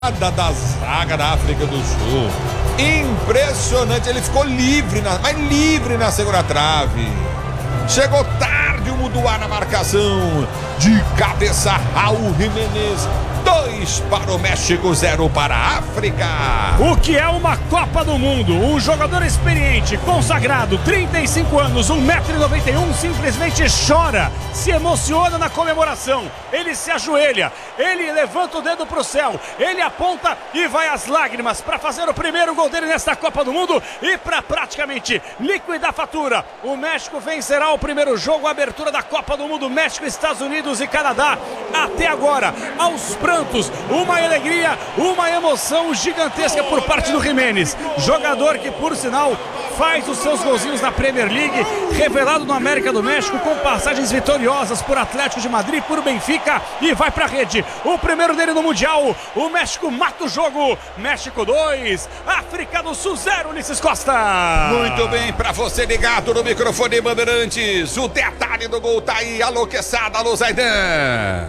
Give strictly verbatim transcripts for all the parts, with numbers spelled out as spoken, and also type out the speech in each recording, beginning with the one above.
Da zaga da África do Sul. Impressionante, ele ficou livre, na, mas livre na segunda trave. Chegou tarde o Muduá na marcação. De cabeça, Raul Jiménez. Dois para o México, zero para a África. O que é uma Copa do Mundo? Um jogador experiente, consagrado, trinta e cinco anos, um metro e noventa e um, simplesmente chora, se emociona na comemoração. Ele se ajoelha, ele levanta o dedo para o céu, ele aponta e vai às lágrimas para fazer o primeiro gol dele nesta Copa do Mundo e para praticamente liquidar a fatura. O México vencerá o primeiro jogo, a abertura da Copa do Mundo, México, Estados Unidos e Canadá. Até agora, aos prantos, uma alegria, uma emoção gigantesca por parte do Jiménez, jogador que, por sinal, faz os seus golzinhos na Premier League, revelado no América do México, com passagens vitoriosas por Atlético de Madrid, por Benfica, e vai pra rede. O primeiro dele no Mundial. O México mata o jogo. México dois, África do Sul zero, Ulisses Costa. Muito bem, pra você ligado no microfone Bandeirantes, o detalhe do gol tá aí. Alô, Quesada, alô, Zaidan.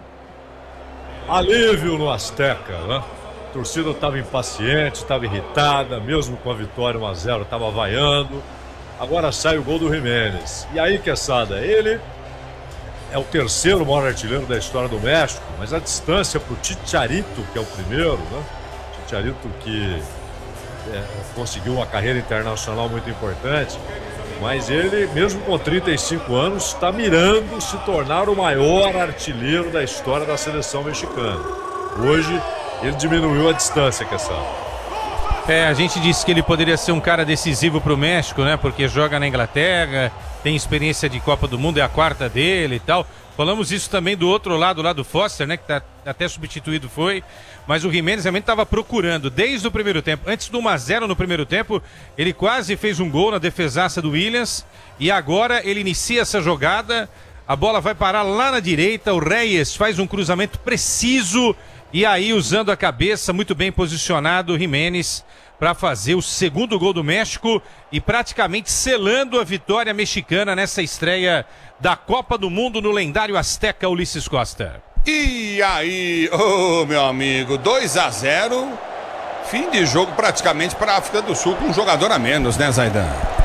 Alívio no Azteca, né? A torcida estava impaciente, estava irritada, mesmo com a vitória um a zero, estava vaiando. Agora sai o gol do Jiménez. E aí, Quesada, ele é o terceiro maior artilheiro da história do México, mas a distância para o Chicharito, que é o primeiro, né? Chicharito que é, conseguiu uma carreira internacional muito importante, mas ele, mesmo com trinta e cinco anos, está mirando se tornar o maior artilheiro da história da seleção mexicana. Hoje, ele diminuiu a distância, Quesada. É, a gente disse que ele poderia ser um cara decisivo para o México, né? Porque joga na Inglaterra, tem experiência de Copa do Mundo, é a quarta dele e tal. Falamos isso também do outro lado, lá do Foster, né? Que tá, até substituído foi. Mas o Jiménez realmente estava procurando desde o primeiro tempo. Antes do um a zero no primeiro tempo, ele quase fez um gol na defesaça do Williams. E agora ele inicia essa jogada. A bola vai parar lá na direita. O Reyes faz um cruzamento preciso. E aí, usando a cabeça, muito bem posicionado, o Jiménez para fazer o segundo gol do México e praticamente selando a vitória mexicana nessa estreia da Copa do Mundo no lendário Azteca, Ulisses Costa. E aí, ô oh, meu amigo, dois a zero, fim de jogo praticamente para a África do Sul com um jogador a menos, né, Zaidan?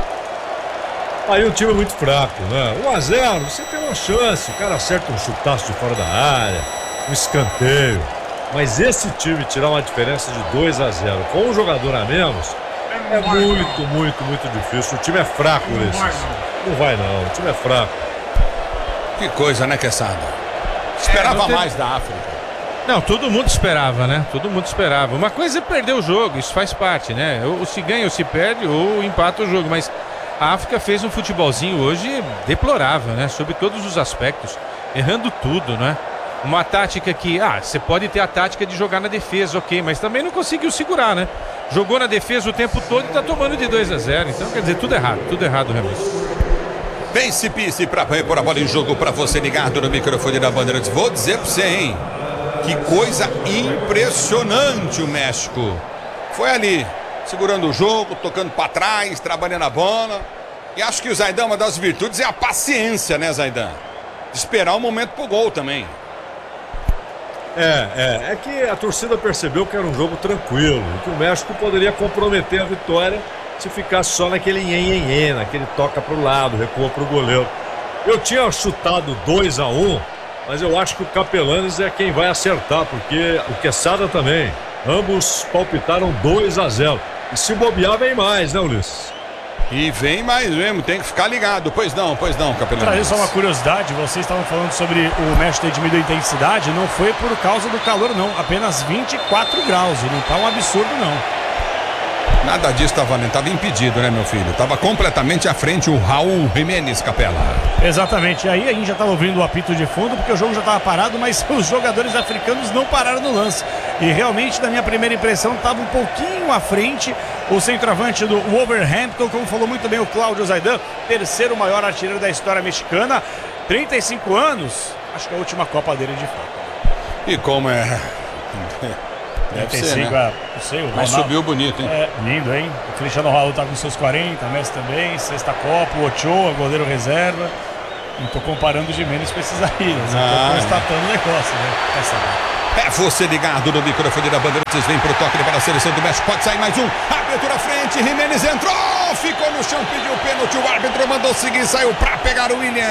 Aí o time é muito fraco, né? um a zero, você tem uma chance, o cara acerta um chutaço de fora da área, um escanteio. Mas esse time tirar uma diferença de dois a zero com um jogador a menos é muito, muito, muito difícil. O time é fraco, Ulisses. Não vai não, o time é fraco. Que coisa, né, Quesada? Esperava é, tem... mais da África. Não, todo mundo esperava, né? Todo mundo esperava. Uma coisa é perder o jogo, isso faz parte, né? Ou se ganha ou se perde, ou empata o jogo. Mas a África fez um futebolzinho hoje deplorável, né? Sobre todos os aspectos, errando tudo, né? Uma tática que, ah, você pode ter a tática de jogar na defesa, ok, mas também não conseguiu segurar, né? Jogou na defesa o tempo todo e tá tomando de dois a zero. Então, quer dizer, tudo errado, tudo errado, realmente. Vence Pisse pra pôr a bola em jogo pra você ligado no microfone da Bandeirantes. Vou dizer pra você, hein? Que coisa impressionante o México. Foi ali, segurando o jogo, tocando pra trás, trabalhando a bola. E acho que o Zaidan, uma das virtudes é a paciência, né, Zaidan? De esperar o momento pro gol também. É, é, é que a torcida percebeu que era um jogo tranquilo, que o México poderia comprometer a vitória se ficasse só naquele nhen-nhen-nhen, naquele toca pro lado, recua pro goleiro. Eu tinha chutado dois a um, mas eu acho que o Capelanes é quem vai acertar, porque o Quesada também. Ambos palpitaram dois a zero. E se bobear, vem mais, né, Ulisses? E vem mais mesmo, tem que ficar ligado. Pois não, pois não, Capelanes. Trazer só uma curiosidade, vocês estavam falando sobre o México ter diminuído a intensidade, não foi por causa do calor não, apenas vinte e quatro graus, não tá um absurdo não. Nada disso tá valendo, tava impedido, né, meu filho? Tava completamente à frente o Raul Jiménez, Capela. Exatamente, e aí a gente já tava ouvindo o apito de fundo, porque o jogo já tava parado, mas os jogadores africanos não pararam no lance. E realmente, na minha primeira impressão, tava um pouquinho à frente o centroavante do Wolverhampton, como falou muito bem o Cláudio Zaidan, terceiro maior artilheiro da história mexicana, trinta e cinco anos, acho que é a última Copa dele de fato. E como é... Deve ser, né? Não sei, o Mas subiu bonito, hein? É, lindo, hein? O Cristiano Ronaldo tá com seus quarenta, Messi também, sexta Copa, o Ochoa, goleiro reserva. Não tô comparando o Jiménez com esses aí, né? Ah, tô constatando o negócio, né? Essa... É você ligado no microfone da Bandeirantes, vem pro toque para a seleção do México, pode sair mais um, abertura à frente, Jimenez entrou, ficou no chão, pediu pênalti, o árbitro mandou seguir, saiu para pegar o Williams.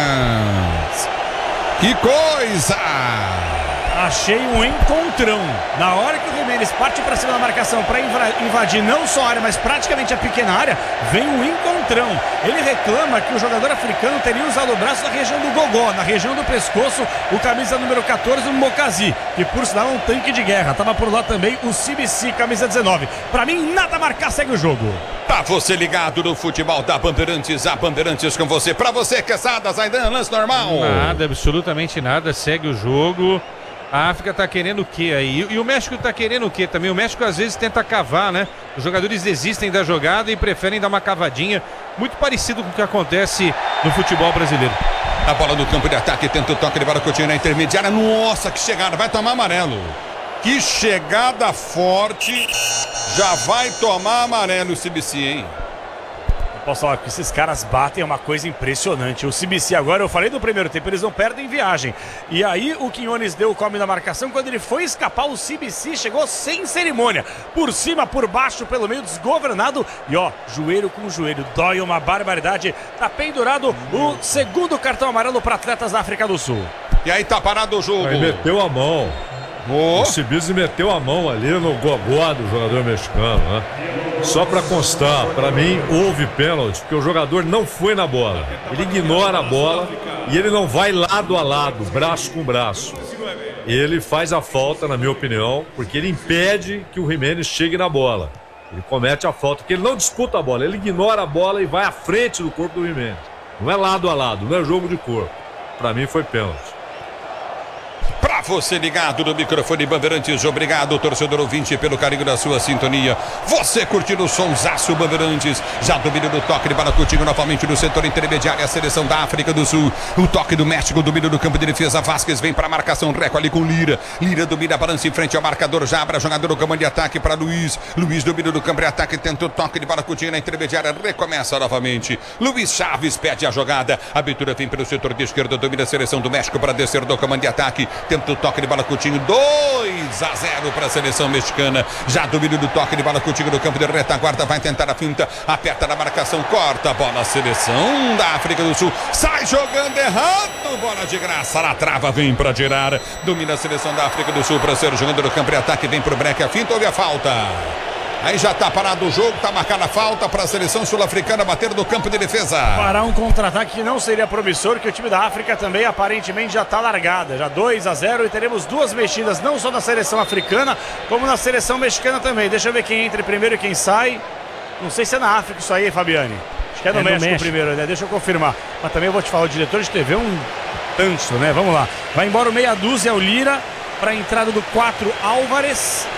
Que coisa! Achei um encontrão. Na hora que o Jimenez parte para cima da marcação para invadir não só a área, mas praticamente a pequena área, vem um encontrão. Ele reclama que o jogador africano teria usado o braço na região do gogó, na região do pescoço, o camisa número quatorze, o Mokazi, que por sinal é um tanque de guerra. Tava por lá também o C B C, camisa dezenove. Para mim, nada a marcar, segue o jogo. Tá você ligado no futebol da Bandeirantes, a Bandeirantes com você. Pra você, Quesada, Zaidan, lance normal. Nada, absolutamente nada, segue o jogo. A África tá querendo o quê aí? E o México tá querendo o quê também? O México às vezes tenta cavar, né? Os jogadores desistem da jogada e preferem dar uma cavadinha. Muito parecido com o que acontece no futebol brasileiro. A bola no campo de ataque, tenta o toque de bola, Coutinho na intermediária. Nossa, que chegada, vai tomar amarelo. Que chegada forte. Já vai tomar amarelo o C B C, hein? Posso falar que esses caras batem, é uma coisa impressionante. O C B C agora, eu falei do primeiro tempo, eles não perdem viagem. E aí o Quinones deu o come na marcação. Quando ele foi escapar, o C B C chegou sem cerimônia. Por cima, por baixo, pelo meio, desgovernado. E ó, joelho com joelho, dói uma barbaridade. Tá pendurado o segundo cartão amarelo para atletas da África do Sul. E aí tá parado o jogo. Aí meteu a mão. Oh. O Cibizi meteu a mão ali no gogó do jogador mexicano, né? Só para constar, para mim houve pênalti, porque o jogador não foi na bola. Ele ignora a bola e ele não vai lado a lado, braço com braço. Ele faz a falta, na minha opinião, porque ele impede que o Jimenez chegue na bola. Ele comete a falta, porque ele não disputa a bola, ele ignora a bola e vai à frente do corpo do Jimenez. Não é lado a lado, não é jogo de corpo. Para mim foi pênalti. Pra você ligado no microfone Bandeirantes, obrigado, torcedor ouvinte, pelo carinho da sua sintonia. Você curtindo o sonsaço Bandeirantes, já domina do toque de bola, Coutinho novamente no setor intermediário, a seleção da África do Sul. O toque do México, domina do campo de defesa, Vasquez vem pra marcação, Reco ali com Lira. Lira domina, balança em frente ao marcador, já abre a jogador do comando de ataque para Luiz. Luiz domina do campo de ataque, tenta o toque de bola, Coutinho na intermediária, recomeça novamente. Luiz Chaves pede a jogada, a abertura vem pelo setor de esquerda, domina a seleção do México para descer do comando de ataque. Tenta o toque de bola, Coutinho, dois a zero para a seleção mexicana. Já domínio do toque de bola, Coutinho no campo de retaguarda, vai tentar a finta, aperta na marcação, corta a bola, a seleção da África do Sul sai jogando errado, bola de graça na trava, vem para tirar, domina a seleção da África do Sul para ser jogando no campo de ataque, vem pro break, a finta, houve a falta. Aí já tá parado o jogo, tá marcada a falta para a seleção sul-africana bater no campo de defesa. Parar um contra-ataque que não seria promissor, que o time da África também aparentemente já tá largada. Já dois a zero e teremos duas mexidas, não só na seleção africana, como na seleção mexicana também. Deixa eu ver quem entra primeiro e quem sai. Não sei se é na África isso aí, Fabiane. Acho que é no, é México, no México primeiro, né? Deixa eu confirmar. Mas também eu vou te falar, o diretor de T V é um tanto, né? Vamos lá. Vai embora o meia dúzia, o Lira, para a entrada do quatro, Álvares.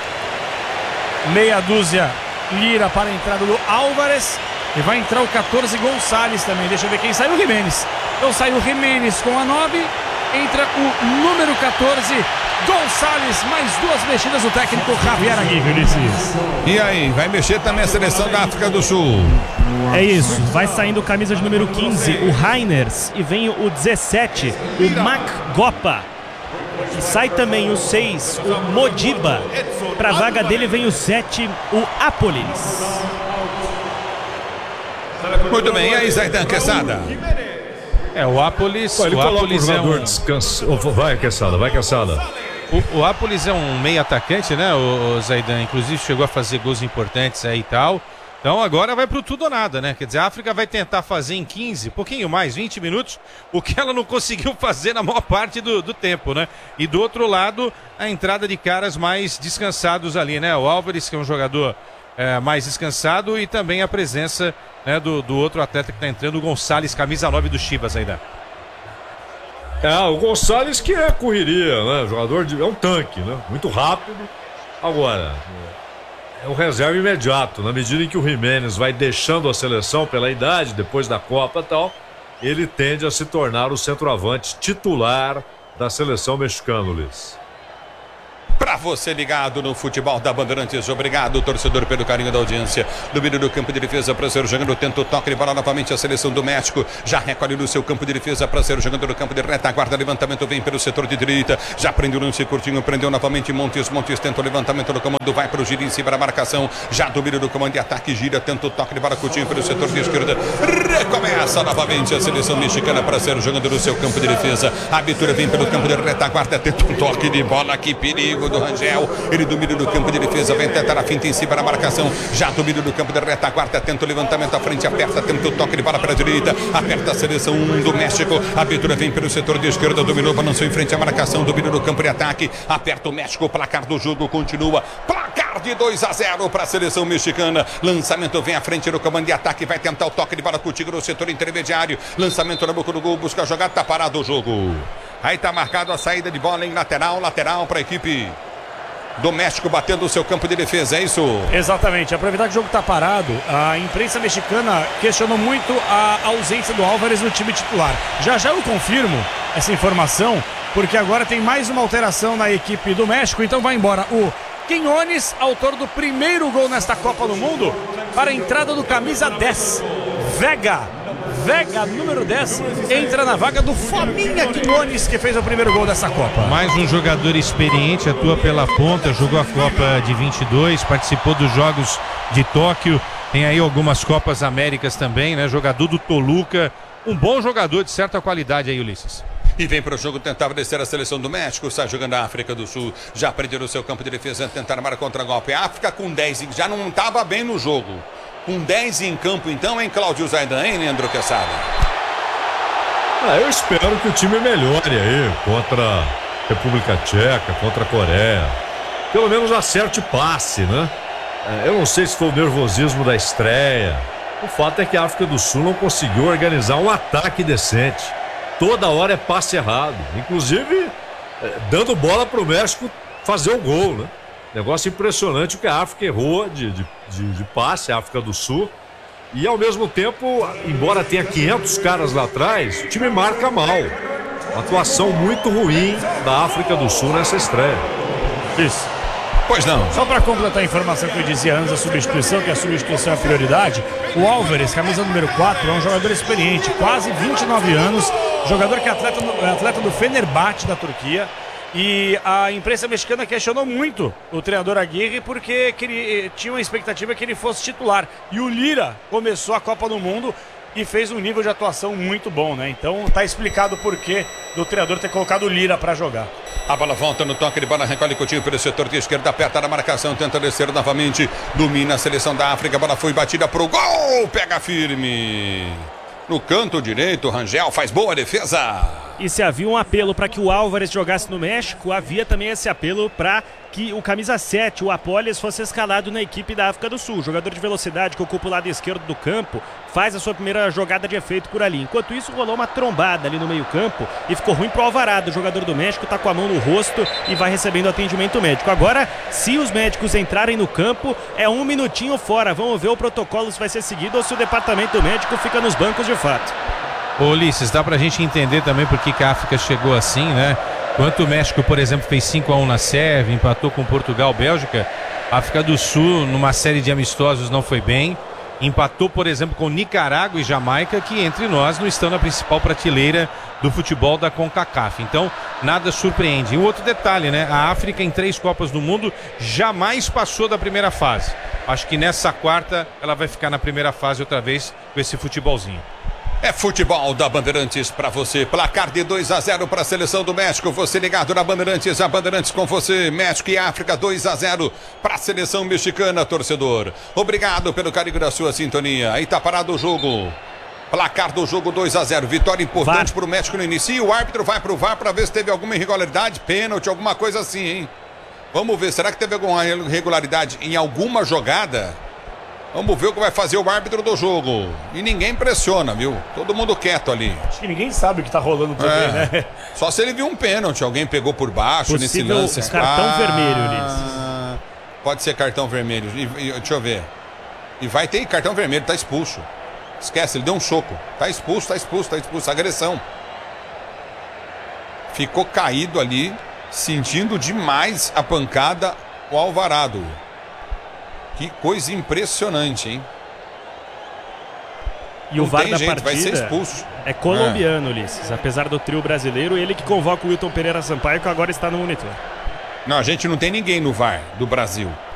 Meia dúzia, Lira para a entrada do Álvares. E vai entrar o quatorze, Gonçalves também. Deixa eu ver quem sai, o Jimenez. Então sai o Jimenez com a nove. Entra o número quatorze, Gonçalves. Mais duas mexidas do técnico Javier Aguirre, Ulisses. E aí, vai mexer também a seleção da África do Sul. É isso, vai saindo camisa de número quinze, o Reiners. E vem o dezessete, o Macgopa. E sai também o seis, o Modiba. Para a vaga dele vem o sete, o Apolis. Muito bem, e aí, Zaidan, Quesada? É, o Apolis... Pô, ele o coloca Apolis o jogador é um... descansa. Vai, Quesada, vai, Quesada. O, o Apolis é um meio atacante, né, o, o Zaidan? Inclusive chegou a fazer gols importantes aí e tal. Então agora vai pro tudo ou nada, né? Quer dizer, a África vai tentar fazer em quinze, pouquinho mais, vinte minutos, o que ela não conseguiu fazer na maior parte do, do tempo, né? E do outro lado, a entrada de caras mais descansados ali, né? O Álvares, que é um jogador é, mais descansado, e também a presença, né, do, do outro atleta que tá entrando, o Gonçalves, camisa nove do Chivas ainda. É, o Gonçalves que é correria, né? Jogador de... é um tanque, né? Muito rápido. Agora... é um reserva imediato, na medida em que o Jimenez vai deixando a seleção pela idade, depois da Copa e tal, ele tende a se tornar o centroavante titular da seleção mexicana, Luiz. Pra você ligado no futebol da Bandeirantes. Obrigado, torcedor, pelo carinho da audiência. Domínio do campo de defesa para ser jogando, tenta o toque de bola novamente a seleção do México. Já recolhe no seu campo de defesa para ser jogando no campo de retaguarda. Levantamento vem pelo setor de direita. Já prendeu o lance curtinho, prendeu novamente Montes. Montes tenta o levantamento no comando, vai para o giro em cima da marcação. Já domínio do comando de ataque, gira, tenta o toque de bola curtinho pelo setor de esquerda. Recomeça novamente a seleção mexicana para ser jogando no seu campo de defesa. A abertura vem pelo campo de retaguarda, tenta um toque de bola. Que perigo do Rangel. Ele domina no campo de defesa, vem tentar a finta em cima da marcação. Já domina no campo de retaguarda, tenta o levantamento à frente, aperta, tenta o toque de bola para a direita. Aperta a seleção do México. A abertura vem pelo setor de esquerda, dominou, balançou em frente à marcação, domina no campo de ataque. Aperta o México, o placar do jogo continua. Placar de dois a zero para a seleção mexicana. Lançamento vem à frente no comando de ataque, vai tentar o toque de bola contigo no setor intermediário. Lançamento na boca do gol, busca a jogada, tá parado o jogo. Aí tá marcado a saída de bola em lateral, lateral para a equipe do México batendo o seu campo de defesa, é isso? Exatamente, aproveitar que o jogo tá parado, a imprensa mexicana questionou muito a ausência do Álvares no time titular. Já já eu confirmo essa informação, porque agora tem mais uma alteração na equipe do México, então vai embora o Quiñones, autor do primeiro gol nesta Copa do Mundo, para a entrada do camisa dez, Vega. Vega, número dez, entra na vaga do Fominha Quiñones, que fez o primeiro gol dessa Copa. Mais um jogador experiente, atua pela ponta, jogou a Copa de vinte e dois, participou dos Jogos de Tóquio, tem aí algumas Copas Américas também, né? Jogador do Toluca, um bom jogador de certa qualidade aí, Ulisses. E vem para o jogo, tentava descer a seleção do México, está jogando a África do Sul, já perdeu o seu campo de defesa, tentar marcar contra-golpe. A África com dez, já não estava bem no jogo. Com dez em campo então, hein, Cláudio Zaidan, hein, Leandro Quesada? Ah, eu espero que o time melhore aí contra a República Tcheca, contra a Coreia. Pelo menos acerte passe, né? Eu não sei se foi o nervosismo da estreia. O fato é que a África do Sul não conseguiu organizar um ataque decente. Toda hora é passe errado. Inclusive, dando bola para o México fazer o gol, né? Negócio impressionante o que a África errou de, de, de, de passe, a África do Sul. E ao mesmo tempo, embora tenha quinhentos caras lá atrás, o time marca mal. Uma atuação muito ruim da África do Sul nessa estreia. Isso. Pois não. Só para completar a informação que eu dizia antes da substituição, que a substituição é a prioridade, o Álvares, camisa número quatro, é um jogador experiente, quase vinte e nove anos, jogador que é atleta, é atleta do Fenerbahçe da Turquia. E a imprensa mexicana questionou muito o treinador Aguirre porque que ele, tinha uma expectativa que ele fosse titular. E o Lira começou a Copa do Mundo e fez um nível de atuação muito bom, né? Então tá explicado o porquê do treinador ter colocado o Lira para jogar. A bola volta no toque de bola, recolhe Coutinho pelo setor de esquerda, aperta na marcação, tenta descer novamente, domina a seleção da África, a bola foi batida pro gol, pega firme. No canto direito, Rangel faz boa defesa. E se havia um apelo para que o Álvares jogasse no México, havia também esse apelo para que o camisa sete, o Apoles, fosse escalado na equipe da África do Sul. Jogador de velocidade que ocupa o lado esquerdo do campo, faz a sua primeira jogada de efeito por ali. Enquanto isso, rolou uma trombada ali no meio campo e ficou ruim pro Alvarado. O jogador do México está com a mão no rosto e vai recebendo atendimento médico. Agora, se os médicos entrarem no campo, é um minutinho fora. Vamos ver o protocolo se vai ser seguido ou se o departamento médico fica nos bancos de fato. Ô Ulisses, dá pra gente entender também por que a África chegou assim, né? Enquanto o México, por exemplo, fez cinco a um na Sérvia, empatou com Portugal, Bélgica, a África do Sul, numa série de amistosos, não foi bem. Empatou, por exemplo, com Nicarágua e Jamaica, que entre nós não estão na principal prateleira do futebol da CONCACAF. Então, nada surpreende. E um outro detalhe, né? A África, em três Copas do Mundo, jamais passou da primeira fase. Acho que nessa quarta ela vai ficar na primeira fase outra vez com esse futebolzinho. É futebol da Bandeirantes para você. Placar de dois a zero para a seleção do México. Você ligado na Bandeirantes, a Bandeirantes com você. México e África dois a zero para a seleção mexicana, torcedor. Obrigado pelo carinho da sua sintonia. Aí tá parado o jogo. Placar do jogo dois a zero. Vitória importante para o México no início. E o árbitro vai pro V A R para ver se teve alguma irregularidade, pênalti, alguma coisa assim, hein? Vamos ver, será que teve alguma irregularidade em alguma jogada? Vamos ver o que vai fazer o árbitro do jogo. E ninguém pressiona, viu? Todo mundo quieto ali. Acho que ninguém sabe o que tá rolando também, é. né? Só se ele viu um pênalti, alguém pegou por baixo possível nesse lance. Cartão ah, vermelho, Ulisses. Pode ser cartão vermelho. E, e, deixa eu ver. E vai ter cartão vermelho, tá expulso. Esquece, ele deu um soco. Tá expulso, tá expulso, tá expulso. Agressão. Ficou caído ali. Sentindo demais a pancada o Alvarado. Que coisa impressionante, hein? E Não o V A R tem da jeito, vai ser partida expulso. é colombiano, Ulisses. Apesar do trio brasileiro, ele que convoca o Wilton Pereira Sampaio, que agora está no monitor. Não, a gente não tem ninguém no V A R do Brasil.